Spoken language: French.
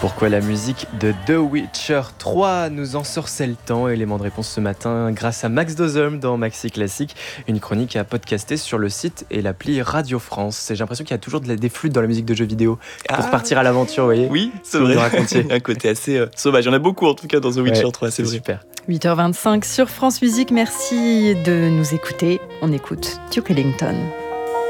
Pourquoi la musique de The Witcher 3 nous ensorcelle tant? Élément de réponse ce matin grâce à Max Dozum dans Maxi Classique, une chronique à podcaster sur le site et l'appli Radio France. J'ai l'impression qu'il y a toujours des flûtes dans la musique de jeux vidéo pour partir à l'aventure, vous voyez? Oui, c'est vrai. Un côté assez sauvage. Il y en a beaucoup en tout cas dans The Witcher 3, c'est vrai. Super. 8h25 sur France Musique, merci de nous écouter. On écoute Duke Ellington.